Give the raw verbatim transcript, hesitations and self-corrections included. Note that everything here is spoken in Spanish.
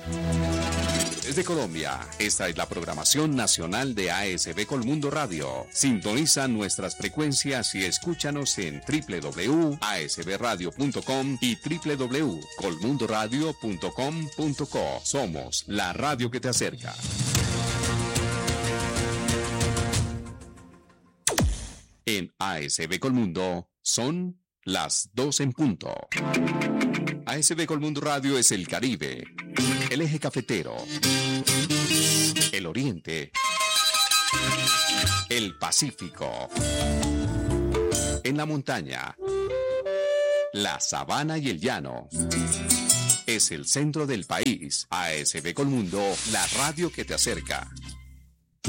Desde Colombia, esta es la programación nacional de A S B Colmundo Radio. Sintoniza nuestras frecuencias y escúchanos en doble u doble u doble u punto a s b radio punto com y doble u doble u doble u punto colmundo radio punto com punto co. Somos la radio que te acerca. En A S B Colmundo son las dos en punto. A S B Colmundo Radio es el Caribe, el eje cafetero, el Oriente, el Pacífico, en la montaña, la sabana y el llano. Es el centro del país. A S B Colmundo, la radio que te acerca.